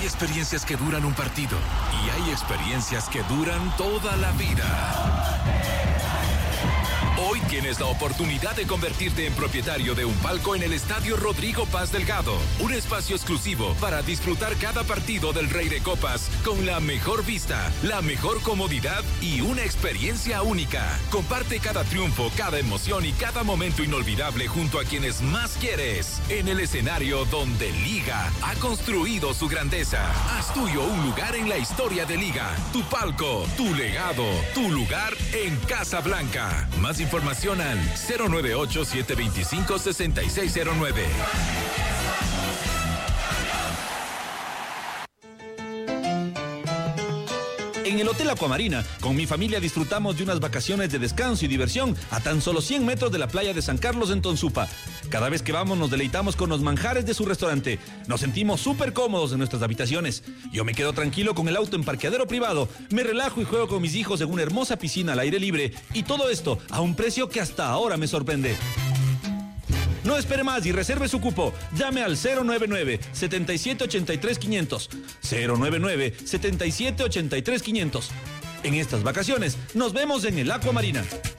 Hay experiencias que duran un partido y hay experiencias que duran toda la vida. Hoy tienes la oportunidad de convertirte en propietario de un palco en el Estadio Rodrigo Paz Delgado. Un espacio exclusivo para disfrutar cada partido del Rey de Copas con la mejor vista, la mejor comodidad y una experiencia única. Comparte cada triunfo, cada emoción y cada momento inolvidable junto a quienes más quieres. En el escenario donde Liga ha construido su grandeza. Haz tuyo un lugar en la historia de Liga. Tu palco, tu legado, tu lugar en Casa Blanca. Más información al 098-725-6609. En el Hotel Aquamarina, con mi familia disfrutamos de unas vacaciones de descanso y diversión a tan solo 100 metros de la playa de San Carlos en Tonsupa. Cada vez que vamos nos deleitamos con los manjares de su restaurante. Nos sentimos súper cómodos en nuestras habitaciones. Yo me quedo tranquilo con el auto en parqueadero privado, me relajo y juego con mis hijos en una hermosa piscina al aire libre. Y todo esto a un precio que hasta ahora me sorprende. No espere más y reserve su cupo. Llame al 099-7783-500. 099-7783-500. En estas vacaciones nos vemos en el Aquamarina.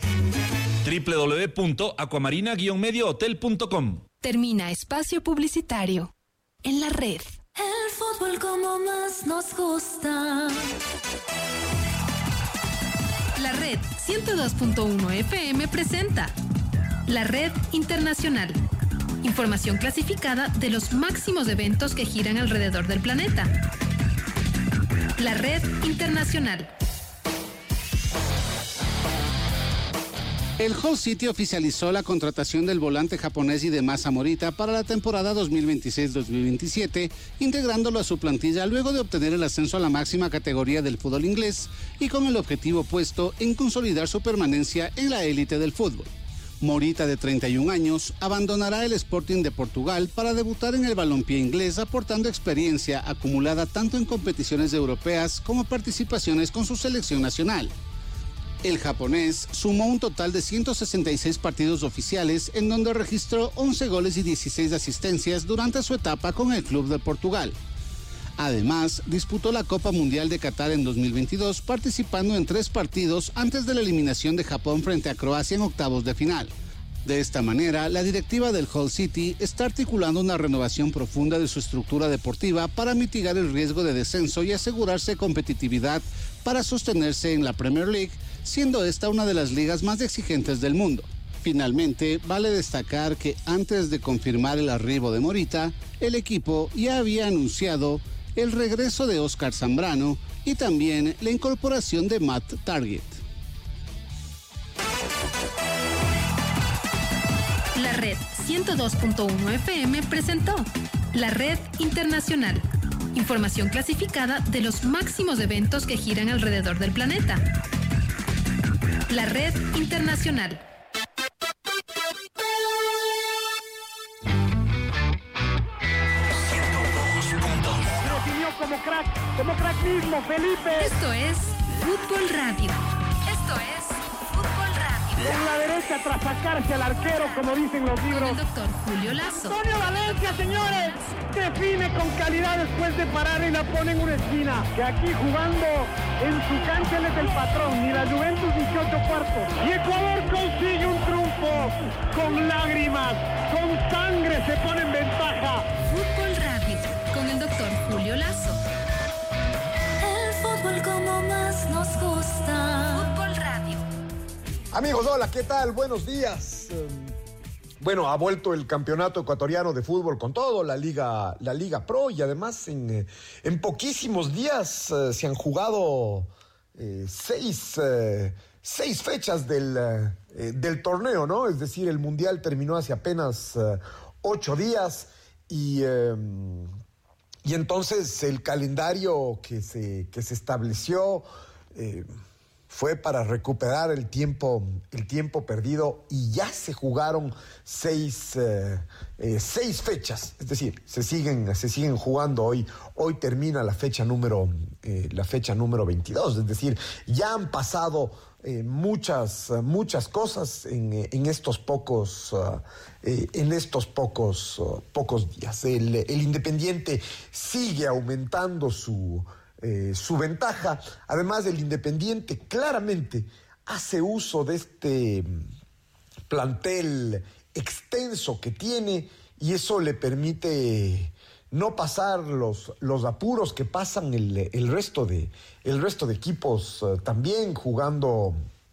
www.aquamarina-mediohotel.com. Termina espacio publicitario. En la red. El fútbol como más nos gusta. La red 102.1 FM presenta La Red Internacional. Información clasificada de los máximos eventos que giran alrededor del planeta. La Red Internacional. El Hull City oficializó la contratación del volante japonés Hidemasa Morita para la temporada 2026-2027, integrándolo a su plantilla luego de obtener el ascenso a la máxima categoría del fútbol inglés y con el objetivo puesto en consolidar su permanencia en la élite del fútbol. Morita, de 31 años, abandonará el Sporting de Portugal para debutar en el balompié inglés, aportando experiencia acumulada tanto en competiciones europeas como participaciones con su selección nacional. El japonés sumó un total de 166 partidos oficiales, en donde registró 11 goles y 16 asistencias durante su etapa con el club de Portugal. Además, disputó la Copa Mundial de Qatar en 2022, participando en 3 partidos antes de la eliminación de Japón frente a Croacia en octavos de final. De esta manera, la directiva del Hull City está articulando una renovación profunda de su estructura deportiva para mitigar el riesgo de descenso y asegurarse competitividad para sostenerse en la Premier League, siendo esta una de las ligas más exigentes del mundo. Finalmente, vale destacar que antes de confirmar el arribo de Morita, el equipo ya había anunciado el regreso de Oscar Zambrano y también la incorporación de Matt Target. La Red 102.1 FM presentó La Red Internacional. Información clasificada de los máximos eventos que giran alrededor del planeta. La Red Internacional. Como crack mismo, Felipe. Esto es Fútbol Radio. Esto es Fútbol Radio. Con la derecha tras sacarse al arquero, como dicen los libros. Con el doctor Julio Lazo. Antonio Valencia, señores, define con calidad después de parar y la pone en una esquina. Que aquí jugando en su cancha él es el patrón, ni la Juventus 18 cuartos. Y Ecuador consigue un triunfo con lágrimas, con sangre se pone en ventaja. Fútbol Radio, con el doctor Julio Lazo. El fútbol como más nos gusta. Fútbol Radio. Amigos, hola, ¿qué tal? Buenos días. Bueno, ha vuelto el campeonato ecuatoriano de fútbol con todo, la Liga Pro, y además en poquísimos días se han jugado 6 fechas del torneo, ¿no? Es decir, el Mundial terminó hace apenas 8 días y entonces el calendario que se estableció fue para recuperar el tiempo perdido y ya se jugaron seis fechas, es decir, se siguen jugando hoy. Hoy termina la fecha número 22, es decir, ya han pasado muchas cosas en estos pocos días. El Independiente sigue aumentando su ventaja. Además, el Independiente claramente hace uso de este plantel extenso que tiene y eso le permite no pasar los apuros que pasan el resto de equipos también jugando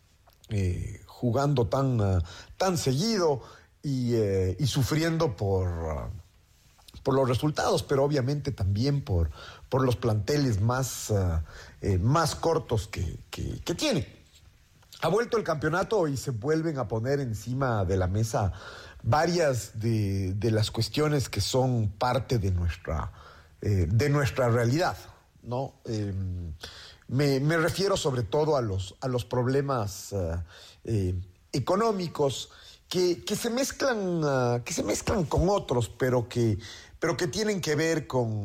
tan seguido y sufriendo por los resultados, pero obviamente también por los planteles más cortos que tiene. Ha vuelto el campeonato y se vuelven a poner encima de la mesa varias de las cuestiones que son parte de nuestra realidad, ¿no? Me refiero sobre todo a los problemas económicos que se mezclan con otros, pero que tienen que ver con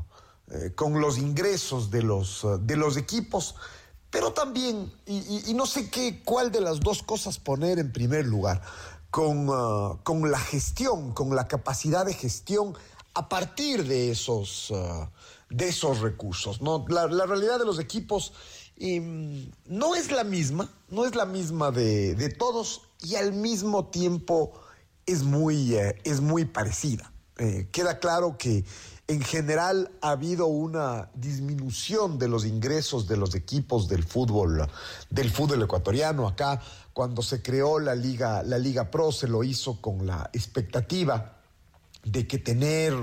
los ingresos de los equipos, pero también, y no sé cuál de las dos cosas poner en primer lugar, con la gestión, con la capacidad de gestión a partir de esos recursos, ¿no? La realidad de los equipos no es la misma de todos y al mismo tiempo es muy parecida. Queda claro que en general ha habido una disminución de los ingresos de los equipos del fútbol ecuatoriano. Acá, cuando se creó la Liga Pro, se lo hizo con la expectativa de que tener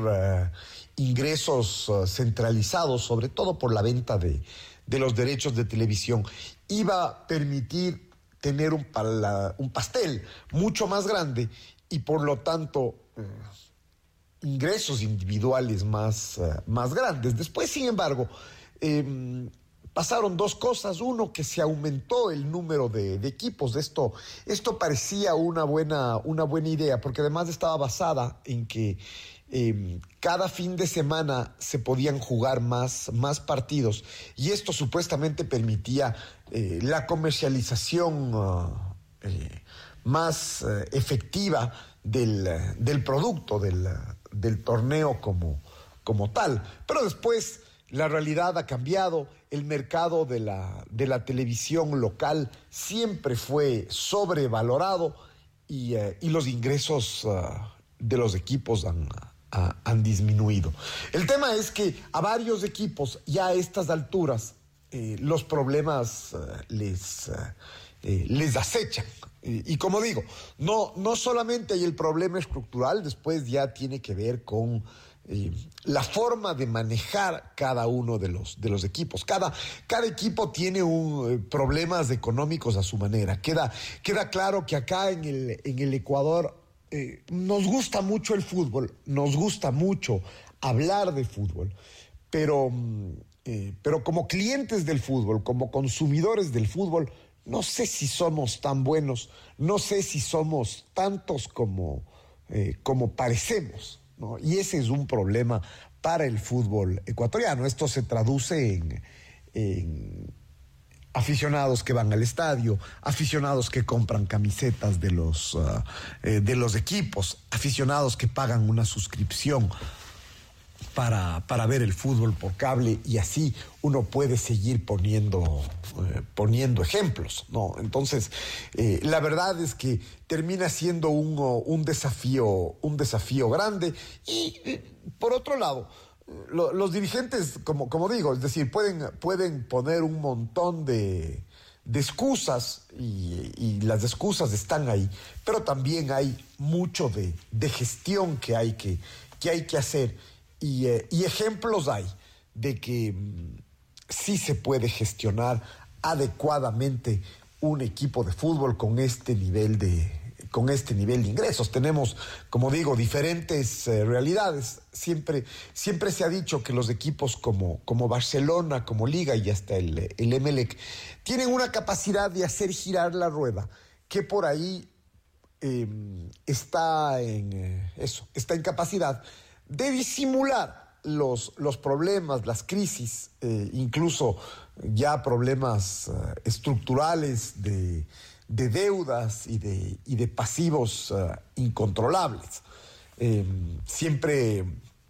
ingresos centralizados, sobre todo por la venta de los derechos de televisión, iba a permitir tener un pastel mucho más grande y por lo tanto ingresos individuales más grandes. Después, sin embargo, pasaron dos cosas. Uno, que se aumentó el número de equipos. Esto parecía una buena idea, porque además estaba basada en que cada fin de semana se podían jugar más partidos y esto supuestamente permitía la comercialización más efectiva del producto, del torneo como tal. Pero después la realidad ha cambiado. El mercado de la televisión local siempre fue sobrevalorado y los ingresos de los equipos han disminuido. El tema es que a varios equipos ya a estas alturas los problemas les acechan. Y como digo, no solamente hay el problema estructural, después ya tiene que ver con la forma de manejar cada uno de los equipos. Cada equipo tiene problemas económicos a su manera. Queda claro que acá en el Ecuador nos gusta mucho el fútbol, nos gusta mucho hablar de fútbol, pero como clientes del fútbol, como consumidores del fútbol, no sé si somos tan buenos, no sé si somos tantos como parecemos, ¿no? Y ese es un problema para el fútbol ecuatoriano. Esto se traduce en aficionados que van al estadio, aficionados que compran camisetas de los equipos, aficionados que pagan una suscripción para ver el fútbol por cable, y así uno puede seguir poniendo ejemplos, ¿no? Entonces, la verdad es que termina siendo un desafío grande y por otro lado, los dirigentes, como digo, es decir, pueden poner un montón de excusas y las excusas están ahí, pero también hay mucho de gestión que hay que hacer y ejemplos hay de que sí se puede gestionar adecuadamente un equipo de fútbol con este nivel de nivel de ingresos. Tenemos, como digo, diferentes realidades. Siempre se ha dicho que los equipos como Barcelona, como Liga y hasta el Emelec tienen una capacidad de hacer girar la rueda que por ahí está en capacidad de disimular los problemas, las crisis, incluso ya problemas estructurales de deudas y de pasivos incontrolables. Siempre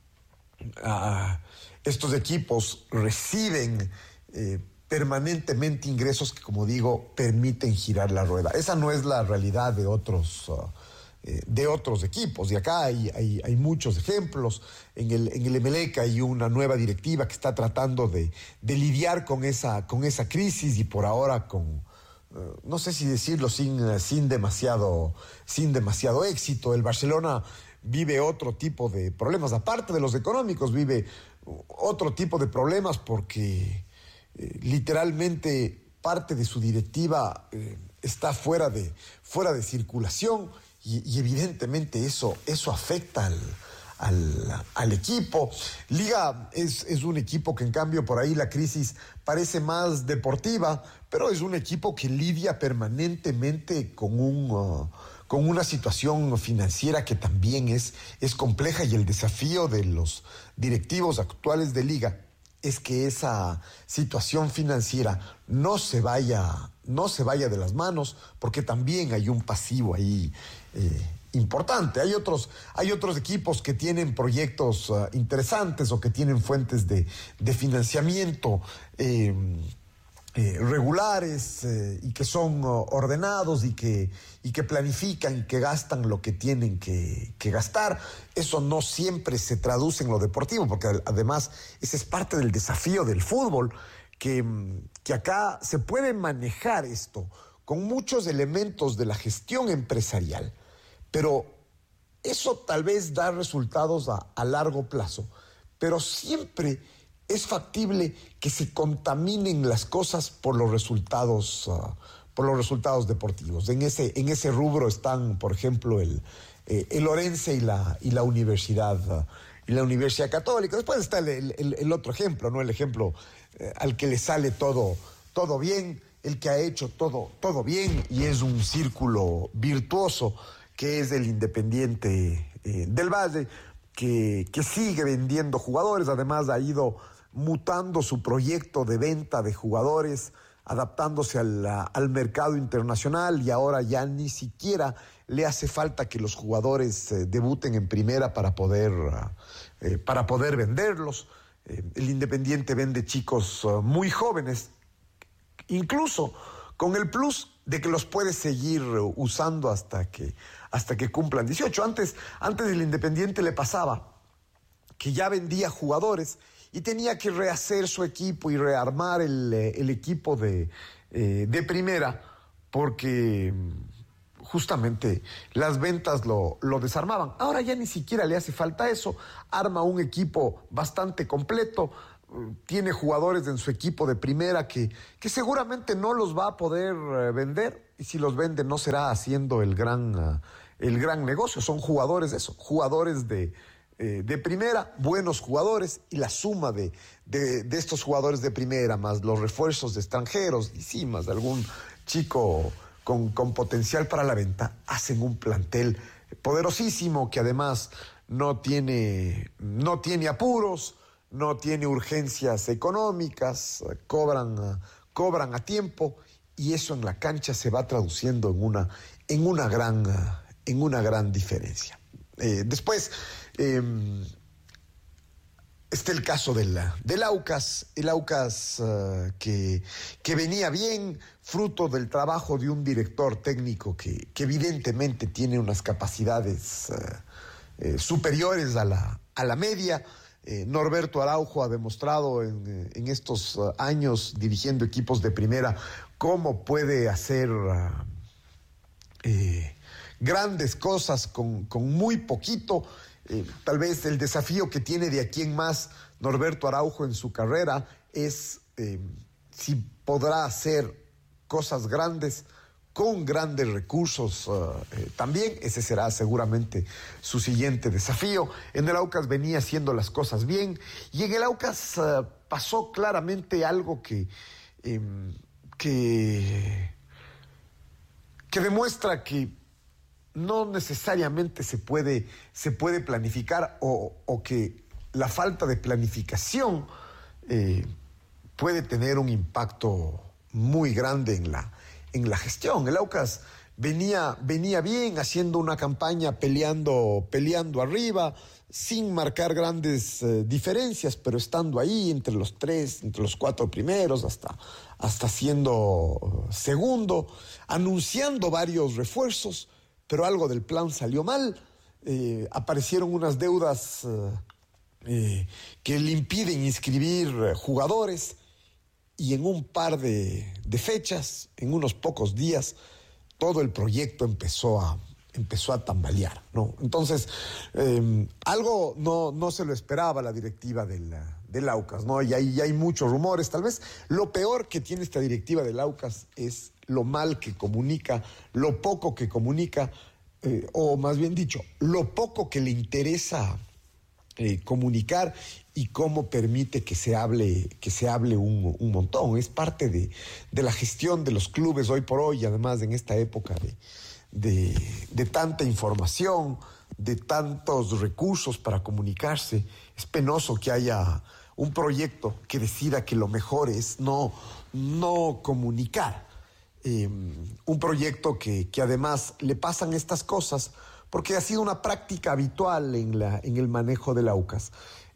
estos equipos reciben permanentemente ingresos que, como digo, permiten girar la rueda. Esa no es la realidad de otros equipos. Y acá hay muchos ejemplos. En el Emelec hay una nueva directiva que está tratando de lidiar con esa crisis y por ahora no sé si decirlo sin demasiado éxito. El Barcelona vive otro tipo de problemas, aparte de los económicos, vive otro tipo de problemas porque literalmente parte de su directiva está fuera de circulación y evidentemente eso afecta al equipo. Liga es un equipo que en cambio por ahí la crisis parece más deportiva, pero es un equipo que lidia permanentemente con una situación financiera que también es compleja, y el desafío de los directivos actuales de Liga es que esa situación financiera no se vaya de las manos, porque también hay un pasivo ahí importante. Hay otros equipos que tienen proyectos interesantes o que tienen fuentes de financiamiento regulares y que son ordenados y que planifican y que gastan lo que tienen que gastar. Eso no siempre se traduce en lo deportivo, porque además ese es parte del desafío del fútbol, que acá se puede manejar esto con muchos elementos de la gestión empresarial, pero eso tal vez da resultados a largo plazo, pero siempre es factible que se contaminen las cosas por los resultados deportivos. En ese rubro están, por ejemplo, el Orense y la Universidad Católica. Después está el otro ejemplo, ¿no? El ejemplo al que le sale todo bien, el que ha hecho todo bien y es un círculo virtuoso, que es el Independiente del Valle, que sigue vendiendo jugadores. Además ha ido mutando su proyecto de venta de jugadores, adaptándose al mercado internacional, y ahora ya ni siquiera le hace falta que los jugadores debuten en primera para poder venderlos. El Independiente vende chicos muy jóvenes, incluso con el plus de que los puede seguir usando hasta que cumplan 18. Antes el Independiente le pasaba que ya vendía jugadores y tenía que rehacer su equipo y rearmar el equipo de primera, porque justamente las ventas lo desarmaban. Ahora ya ni siquiera le hace falta eso. Arma un equipo bastante completo, tiene jugadores en su equipo de primera que seguramente no los va a poder vender, y si los vende no será haciendo el gran negocio. Son jugadores jugadores de primera, buenos jugadores, y la suma de estos jugadores de primera más los refuerzos de extranjeros y sí, más de algún chico con potencial para la venta, hacen un plantel poderosísimo que además no tiene apuros, no tiene urgencias económicas, cobran a tiempo, y eso en la cancha se va traduciendo en una gran diferencia. Después está el caso del Aucas, que venía bien, fruto del trabajo de un director técnico que evidentemente tiene unas capacidades superiores a la media. Norberto Araujo ha demostrado en estos años dirigiendo equipos de primera cómo puede hacer grandes cosas con muy poquito. Tal vez el desafío que tiene de aquí en más Norberto Araujo en su carrera es si podrá hacer cosas grandes con grandes recursos también. Ese será seguramente su siguiente desafío. En el Aucas venía haciendo las cosas bien, y en el Aucas pasó claramente algo que demuestra que no necesariamente se puede planificar, o que la falta de planificación puede tener un impacto muy grande en la gestión. El Aucas venía bien, haciendo una campaña peleando arriba, sin marcar grandes diferencias, pero estando ahí entre los 4 primeros, hasta siendo segundo, anunciando varios refuerzos, pero algo del plan salió mal. Aparecieron unas deudas que le impiden inscribir jugadores, y en un par de fechas, en unos pocos días, todo el proyecto empezó a tambalear, ¿no? Entonces, algo no se lo esperaba la directiva del Aucas, ¿no? Y hay muchos rumores. Tal vez lo peor que tiene esta directiva del Aucas es lo mal que comunica, lo poco que comunica, o más bien dicho, lo poco que le interesa comunicar, y cómo permite que se hable un montón. Es parte de la gestión de los clubes hoy por hoy, además en esta época de tanta información, de tantos recursos para comunicarse. Es penoso que haya un proyecto que decida que lo mejor es no comunicar. Un proyecto que además le pasan estas cosas porque ha sido una práctica habitual en el manejo del Aucas.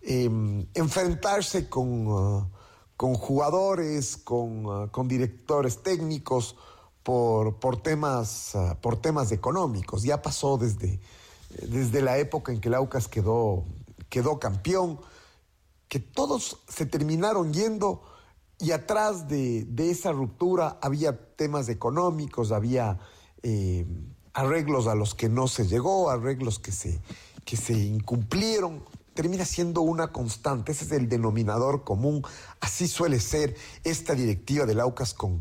Enfrentarse con jugadores, con directores técnicos por temas económicos. Ya pasó desde la época en que el Aucas quedó campeón, que todos se terminaron yendo, y atrás de esa ruptura había temas económicos, había arreglos a los que no se llegó, arreglos que se incumplieron. Termina siendo una constante. Ese es el denominador común. Así suele ser esta directiva del Aucas con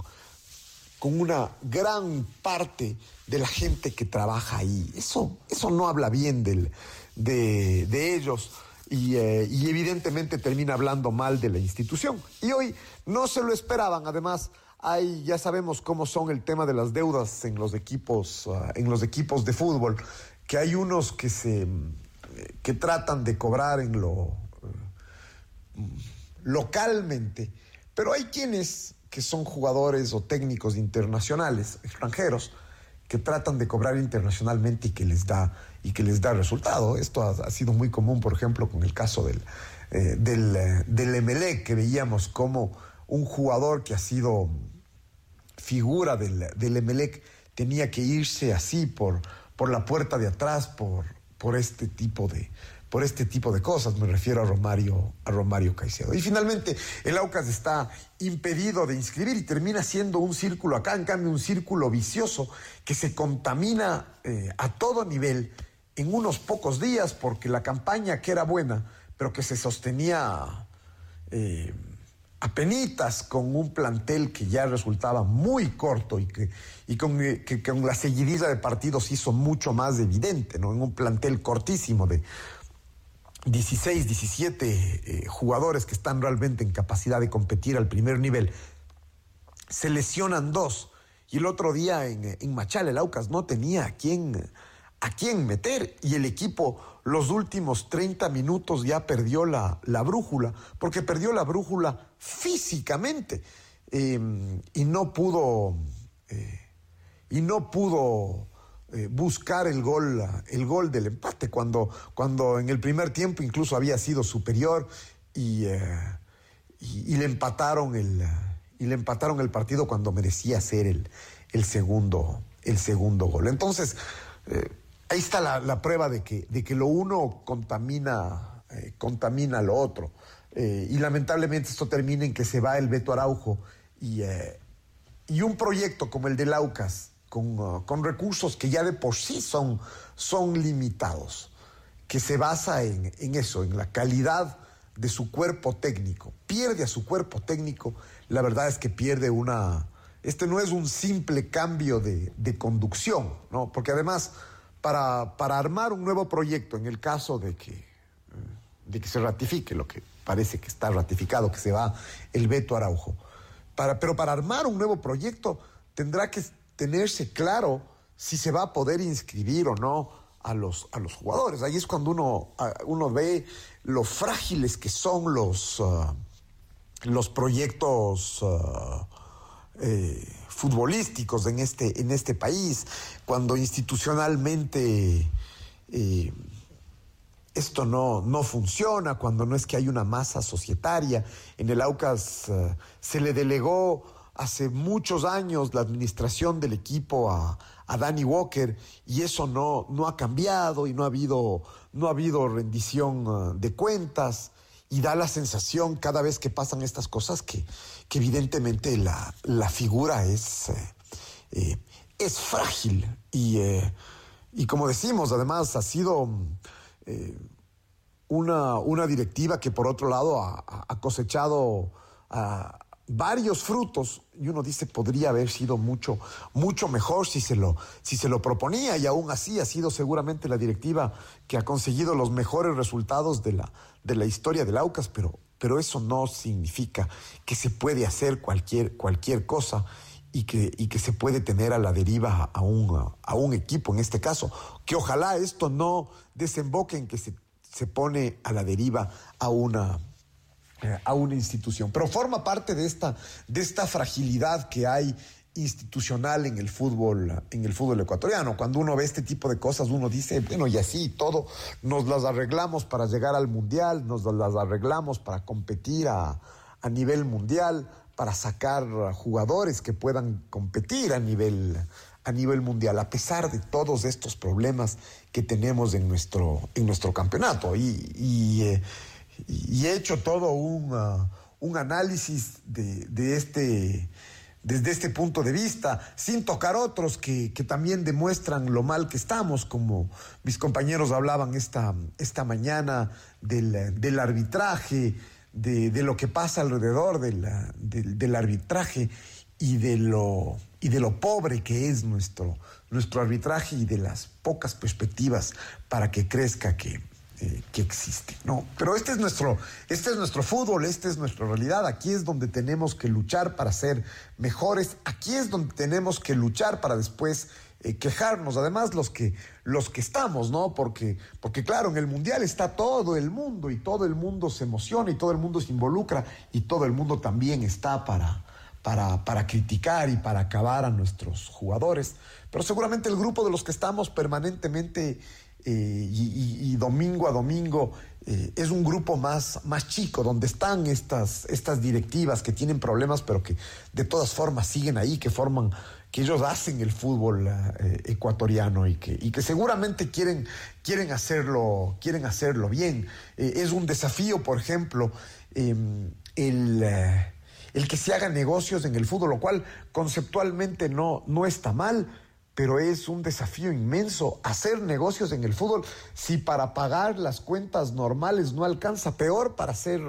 una gran parte de la gente que trabaja ahí. Eso no habla bien de ellos, y evidentemente termina hablando mal de la institución. Y hoy no se lo esperaban. Además, ya sabemos cómo son el tema de las deudas en los equipos de fútbol, que hay unos que tratan de cobrar localmente, pero hay quienes que son jugadores o técnicos internacionales, extranjeros, que tratan de cobrar internacionalmente y que les da resultado. Esto ha sido muy común, por ejemplo, con el caso del Emelec, que veíamos como un jugador que ha sido figura del Emelec tenía que irse así por la puerta de atrás por este tipo de cosas. Me refiero a Romario Caicedo. Y finalmente el Aucas está impedido de inscribir y termina siendo un círculo acá, en cambio un círculo vicioso que se contamina a todo nivel en unos pocos días, porque la campaña, que era buena, pero que se sostenía apenitas, con un plantel que ya resultaba muy corto y que con la seguidilla de partidos hizo mucho más evidente, ¿no? En un plantel cortísimo de 16, 17 jugadores que están realmente en capacidad de competir al primer nivel. Se lesionan 2, y el otro día en Machala el Aucas no tenía a quién meter, y el equipo los últimos 30 minutos ya perdió la brújula, porque perdió la brújula físicamente, y no pudo buscar el gol del empate, cuando en el primer tiempo incluso había sido superior, y le empataron el partido cuando merecía ser el segundo gol. Entonces, ahí está la prueba de que lo uno contamina lo otro. Y lamentablemente esto termina en que se va el Beto Araujo, y un proyecto como el del Aucas, con recursos que ya de por sí son limitados, que se basa en eso, en la calidad de su cuerpo técnico. Pierde a su cuerpo técnico, la verdad es que pierde una Este no es un simple cambio de conducción, ¿no? Porque además, para armar un nuevo proyecto, en el caso de que se ratifique lo que parece que está ratificado, que se va el Beto Araujo, pero para armar un nuevo proyecto tendrá que tenerse claro si se va a poder inscribir o no a los jugadores. Ahí es cuando uno ve lo frágiles que son los proyectos futbolísticos en este país, cuando institucionalmente esto no funciona, cuando no es que hay una masa societaria. En el Aucas se le delegó hace muchos años la administración del equipo a Danny Walker, y eso no ha cambiado, y no ha habido rendición de cuentas, y da la sensación cada vez que pasan estas cosas que evidentemente la figura es frágil, y como decimos, además ha sido una directiva que por otro lado ha cosechado varios frutos, y uno dice podría haber sido mucho mejor si se lo proponía, y aún así ha sido seguramente la directiva que ha conseguido los mejores resultados de la historia del Aucas, pero eso no significa que se puede hacer cualquier cosa y que se puede tener a la deriva a un equipo, en este caso, que ojalá esto no desemboque en que se pone a la deriva a una institución. Pero forma parte de esta fragilidad que hay institucional en el fútbol ecuatoriano. Cuando uno ve este tipo de cosas, uno dice, bueno, y así todo, nos las arreglamos para llegar al mundial, nos las arreglamos para competir a nivel mundial, para sacar jugadores que puedan competir a nivel mundial, a pesar de todos estos problemas que tenemos en nuestro campeonato. Y he hecho todo un análisis desde este punto de vista, sin tocar otros que también demuestran lo mal que estamos, como mis compañeros hablaban esta mañana del arbitraje, de lo que pasa alrededor del arbitraje y de lo pobre que es nuestro arbitraje, y de las pocas perspectivas para que crezca que existe, ¿no? Pero este es nuestro fútbol, esta es nuestra realidad. Aquí es donde tenemos que luchar para ser mejores. Aquí es donde tenemos que luchar para después quejarnos. Además, los que estamos, ¿no? Porque claro, en el mundial está todo el mundo, y todo el mundo se emociona, y todo el mundo se involucra, y todo el mundo también está para criticar y para acabar a nuestros jugadores. Pero seguramente el grupo de los que estamos permanentemente y domingo a domingo es un grupo más chico, donde están estas directivas que tienen problemas, pero que de todas formas siguen ahí, que ellos hacen el fútbol ecuatoriano, y que seguramente quieren hacerlo bien. Es un desafío, por ejemplo, el que se hagan negocios en el fútbol, lo cual conceptualmente no está mal, pero es un desafío inmenso hacer negocios en el fútbol. Si para pagar las cuentas normales no alcanza, peor para hacer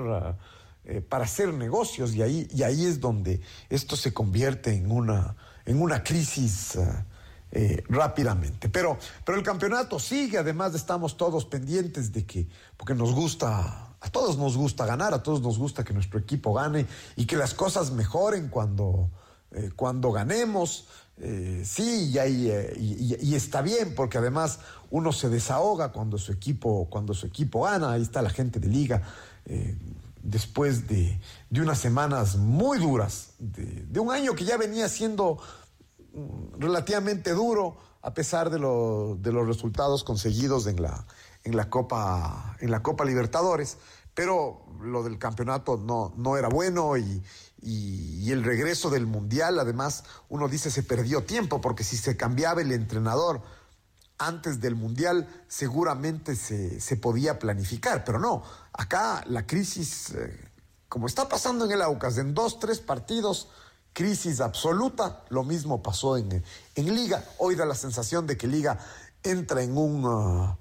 negocios, y ahí es donde esto se convierte en una crisis rápidamente. Pero el campeonato sigue. Además, estamos todos pendientes de que, porque a todos nos gusta ganar, a todos nos gusta que nuestro equipo gane y que las cosas mejoren cuando ganemos. Sí, y está bien, porque además uno se desahoga cuando su equipo gana. Ahí está la gente de Liga, después de unas semanas muy duras, de un año que ya venía siendo relativamente duro, a pesar de los resultados conseguidos en la Copa Libertadores. Pero lo del campeonato no era bueno, y el regreso del Mundial, además, uno dice se perdió tiempo, porque si se cambiaba el entrenador antes del Mundial, seguramente se podía planificar, pero no. Acá la crisis, como está pasando en el Aucas, en 2-3 partidos, crisis absoluta. Lo mismo pasó en Liga. Hoy da la sensación de que Liga entra en un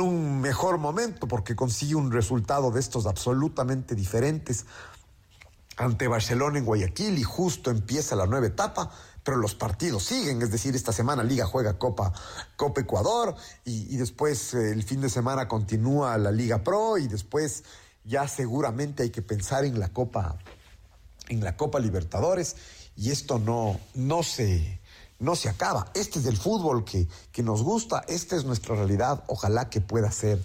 mejor momento, porque consigue un resultado de estos absolutamente diferentes ante Barcelona en Guayaquil y justo empieza la nueva etapa, pero los partidos siguen, es decir, esta semana Liga juega Copa Ecuador y después el fin de semana continúa la Liga Pro y después ya seguramente hay que pensar en la Copa Libertadores y esto no se acaba. Este es el fútbol que nos gusta, esta es nuestra realidad, ojalá que pueda ser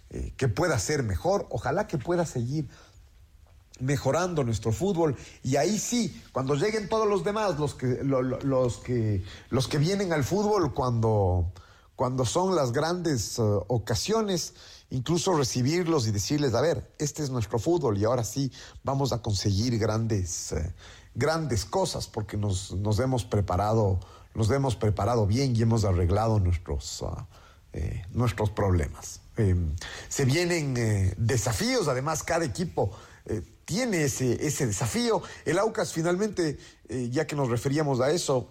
mejor, ojalá que pueda seguir mejorando nuestro fútbol y ahí sí, cuando lleguen todos los demás, los que vienen al fútbol cuando son las grandes ocasiones, incluso recibirlos y decirles, a ver, este es nuestro fútbol y ahora sí vamos a conseguir grandes cosas porque nos hemos preparado bien y hemos arreglado nuestros problemas. Se vienen desafíos, además cada equipo tiene ese desafío. El Aucas finalmente, ya que nos referíamos a eso,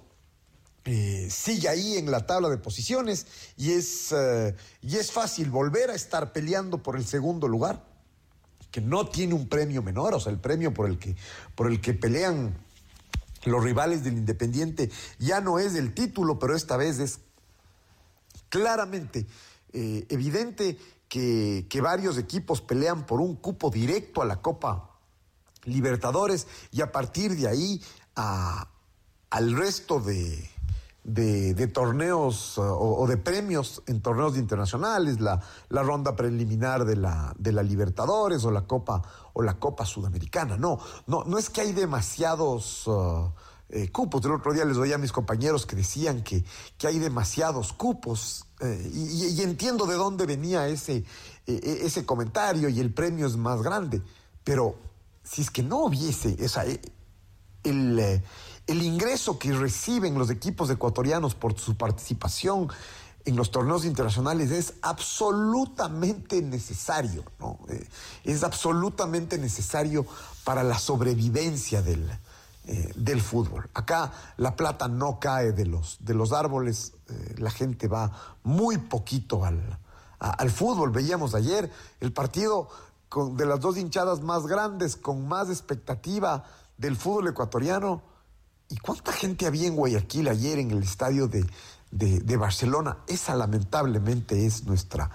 sigue ahí en la tabla de posiciones y es fácil volver a estar peleando por el segundo lugar, que no tiene un premio menor, o sea, el premio por el que pelean los rivales del Independiente ya no es el título, pero esta vez es claramente evidente que varios equipos pelean por un cupo directo a la Copa Libertadores y a partir de ahí al resto de torneos o de premios en torneos internacionales, la ronda preliminar de la Libertadores o la Copa Sudamericana. No es que hay demasiados cupos. El otro día les oía a mis compañeros que decían que hay demasiados cupos y entiendo de dónde venía ese comentario y el premio es más grande, pero si es que no hubiese el ingreso que reciben los equipos ecuatorianos por su participación en los torneos internacionales es absolutamente necesario, ¿no? Es absolutamente necesario para la sobrevivencia del fútbol. Acá la plata no cae de los árboles, la gente va muy poquito al fútbol. Veíamos ayer el partido de las dos hinchadas más grandes, con más expectativa del fútbol ecuatoriano. ¿Y cuánta gente había en Guayaquil ayer en el estadio de Barcelona? Esa lamentablemente es nuestra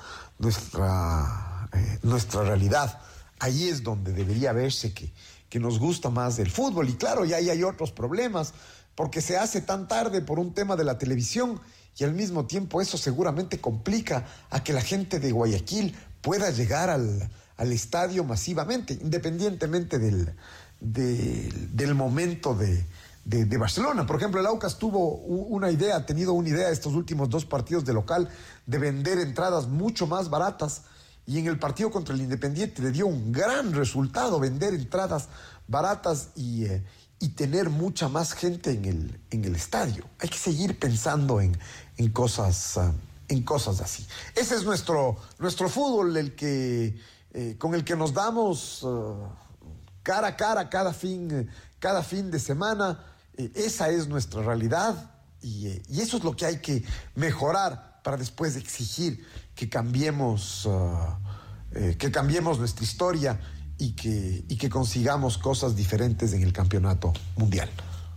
realidad. Ahí es donde debería verse que nos gusta más el fútbol. Y claro, ya ahí hay otros problemas, porque se hace tan tarde por un tema de la televisión y al mismo tiempo eso seguramente complica a que la gente de Guayaquil pueda llegar al estadio masivamente, independientemente del momento de Barcelona. Por ejemplo, el Aucas ha tenido una idea estos últimos 2 partidos de local de vender entradas mucho más baratas y en el partido contra el Independiente le dio un gran resultado vender entradas baratas y tener mucha más gente en el estadio. Hay que seguir pensando en cosas así. Ese es nuestro fútbol, con el que nos damos cara a cara cada fin de semana. Esa es nuestra realidad y eso es lo que hay que mejorar para después exigir que cambiemos nuestra historia y que consigamos cosas diferentes en el campeonato mundial.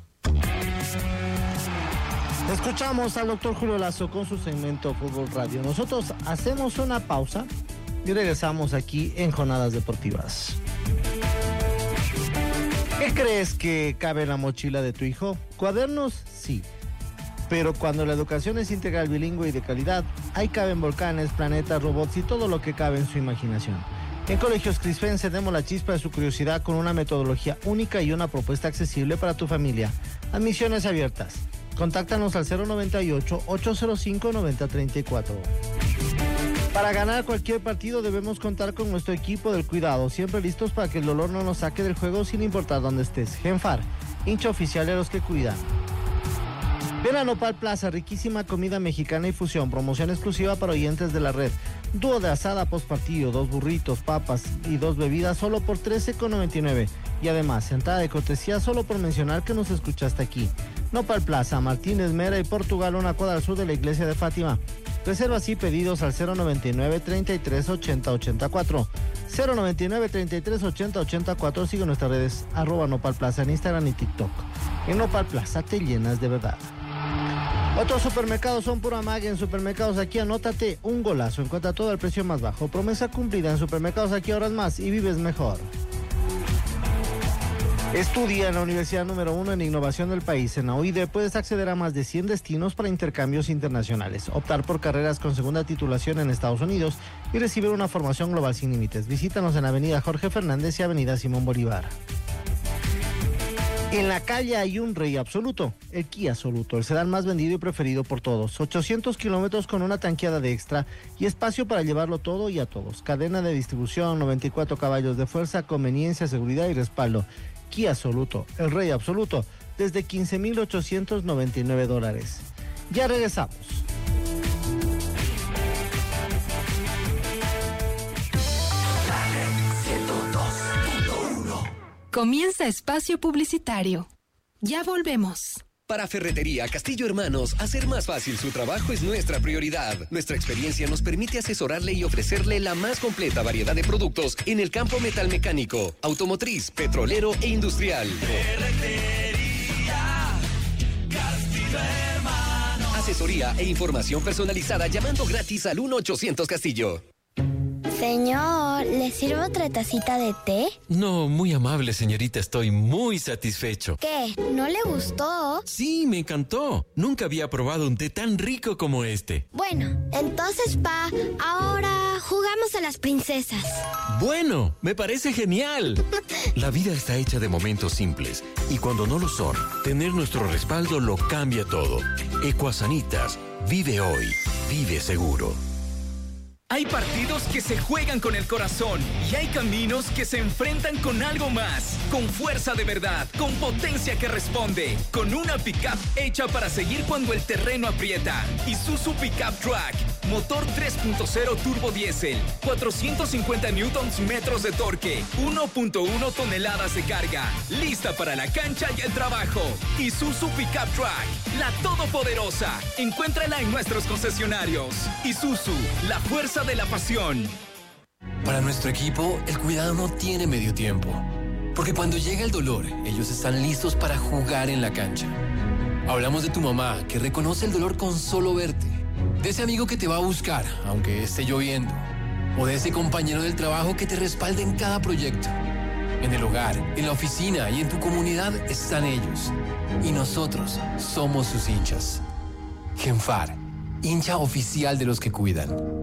Escuchamos al doctor Julio Lazo con su segmento Fútbol Radio. Nosotros hacemos una pausa y regresamos aquí en Jornadas Deportivas. ¿Qué crees que cabe en la mochila de tu hijo? ¿Cuadernos? Sí. Pero cuando la educación es integral, bilingüe y de calidad, ahí caben volcanes, planetas, robots y todo lo que cabe en su imaginación. En Colegios Crisfe encendemos la chispa de su curiosidad con una metodología única y una propuesta accesible para tu familia. Admisiones abiertas. Contáctanos al 098-805-9034. Para ganar cualquier partido debemos contar con nuestro equipo del cuidado, siempre listos para que el dolor no nos saque del juego sin importar dónde estés. Genfar, hincha oficial de los que cuidan. Ven a Nopal Plaza, riquísima comida mexicana y fusión, promoción exclusiva para oyentes de la red. Dúo de asada post partido, 2 burritos, papas y 2 bebidas solo por $13.99. Y además, sentada de cortesía solo por mencionar que nos escuchaste aquí. Nopal Plaza, Martínez Mera y Portugal, una cuadra al sur de la iglesia de Fátima. Reservas y pedidos al 099-3380-84. 099-3380-84. Sigue nuestras redes @nopalplaza en Instagram y TikTok. En Nopal Plaza te llenas de verdad. Otros supermercados son pura magia. En Supermercados Aquí anótate un golazo. Encuentra todo al precio más bajo. Promesa cumplida. En Supermercados Aquí ahorras más y vives mejor. Estudia en la Universidad número 1 en Innovación del país. En la UID puedes acceder a más de 100 destinos para intercambios internacionales, optar por carreras con segunda titulación en Estados Unidos y recibir una formación global sin límites. Visítanos en Avenida Jorge Fernández y Avenida Simón Bolívar. En la calle hay un rey absoluto, el Kia Soluto, el sedán más vendido y preferido por todos. 800 kilómetros con una tanqueada de extra y espacio para llevarlo todo y a todos. Cadena de distribución, 94 caballos de fuerza, conveniencia, seguridad y respaldo. Kia Soluto, el rey absoluto, desde $15,899. Ya regresamos. Comienza espacio publicitario. Ya volvemos. Para Ferretería Castillo Hermanos, hacer más fácil su trabajo es nuestra prioridad. Nuestra experiencia nos permite asesorarle y ofrecerle la más completa variedad de productos en el campo metalmecánico, automotriz, petrolero e industrial. Ferretería Castillo Hermanos. Asesoría e información personalizada llamando gratis al 1-800 Castillo. Señor, ¿le sirvo otra tacita de té? No, muy amable, señorita. Estoy muy satisfecho. ¿Qué? ¿No le gustó? Sí, me encantó. Nunca había probado un té tan rico como este. Bueno, entonces, ahora jugamos a las princesas. Bueno, me parece genial. La vida está hecha de momentos simples. Y cuando no lo son, tener nuestro respaldo lo cambia todo. Ecuasanitas. Vive hoy. Vive seguro. Hay partidos que se juegan con el corazón y hay caminos que se enfrentan con algo más, con fuerza de verdad, con potencia que responde, con una pickup hecha para seguir cuando el terreno aprieta. Isuzu Pickup Track, motor 3.0 turbo diésel, 450 newtons metros de torque, 1.1 toneladas de carga, lista para la cancha y el trabajo. Isuzu Pickup Track, la todopoderosa. Encuéntrala en nuestros concesionarios. Isuzu, la fuerza de la pasión. Para nuestro equipo, el cuidado no tiene medio tiempo. Porque cuando llega el dolor, ellos están listos para jugar en la cancha. Hablamos de tu mamá, que reconoce el dolor con solo verte. De ese amigo que te va a buscar, aunque esté lloviendo. O de ese compañero del trabajo que te respalda en cada proyecto. En el hogar, en la oficina y en tu comunidad están ellos. Y nosotros somos sus hinchas. Genfar, hincha oficial de los que cuidan.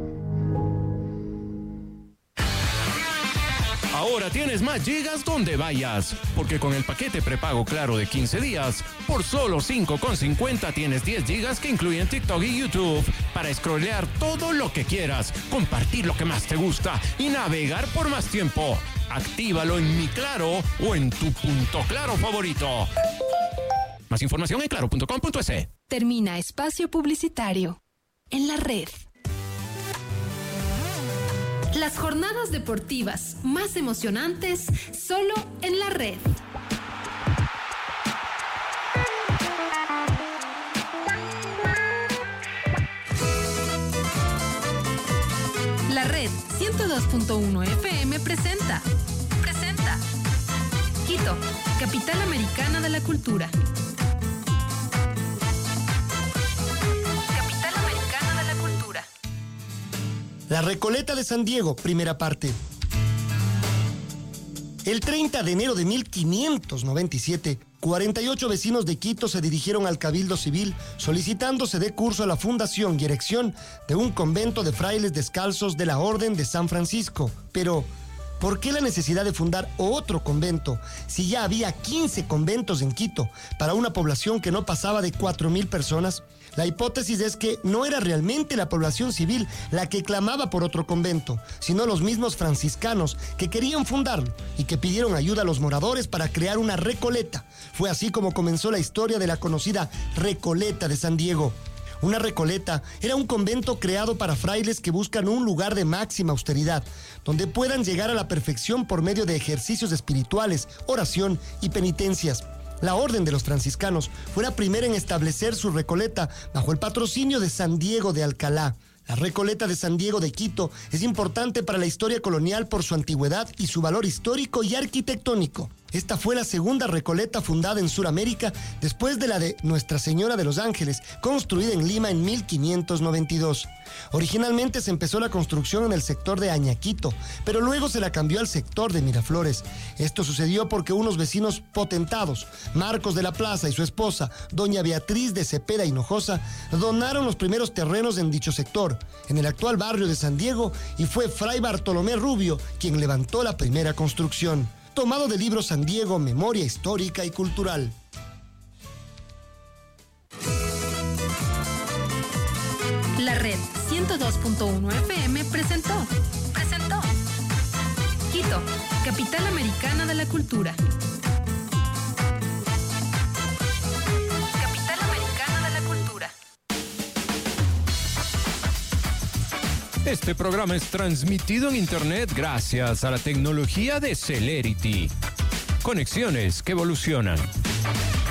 Ahora tienes más gigas donde vayas, porque con el paquete prepago Claro de 15 días, por solo $5.50 tienes 10 gigas que incluyen TikTok y YouTube para scrollear todo lo que quieras, compartir lo que más te gusta y navegar por más tiempo. Actívalo en Mi Claro o en tu punto Claro favorito. Más información en claro.com.es. Termina espacio publicitario. En la red. Las jornadas deportivas más emocionantes solo en la red. La red 102.1 FM presenta Quito, capital americana de la cultura. La Recoleta de San Diego, primera parte. El 30 de enero de 1597, 48 vecinos de Quito se dirigieron al Cabildo Civil solicitando se dé curso a la fundación y erección de un convento de frailes descalzos de la Orden de San Francisco. Pero, ¿por qué la necesidad de fundar otro convento si ya había 15 conventos en Quito para una población que no pasaba de 4,000 personas? La hipótesis es que no era realmente la población civil la que clamaba por otro convento, sino los mismos franciscanos que querían fundarlo y que pidieron ayuda a los moradores para crear una Recoleta. Fue así como comenzó la historia de la conocida Recoleta de San Diego. Una Recoleta era un convento creado para frailes que buscan un lugar de máxima austeridad, donde puedan llegar a la perfección por medio de ejercicios espirituales, oración y penitencias. La Orden de los Franciscanos fue la primera en establecer su Recoleta bajo el patrocinio de San Diego de Alcalá. La Recoleta de San Diego de Quito es importante para la historia colonial por su antigüedad y su valor histórico y arquitectónico. Esta fue la segunda Recoleta fundada en Sudamérica después de la de Nuestra Señora de los Ángeles, construida en Lima en 1592. Originalmente se empezó la construcción en el sector de Añaquito, pero luego se la cambió al sector de Miraflores. Esto sucedió porque unos vecinos potentados, Marcos de la Plaza y su esposa, doña Beatriz de Cepeda Hinojosa, donaron los primeros terrenos en dicho sector, en el actual barrio de San Diego, y fue Fray Bartolomé Rubio quien levantó la primera construcción. Tomado del libro San Diego, Memoria Histórica y Cultural. La red 102.1 FM presentó Quito, capital americana de la cultura. Capital americana de la cultura. Este programa es transmitido en Internet gracias a la tecnología de Celerity. Conexiones que evolucionan.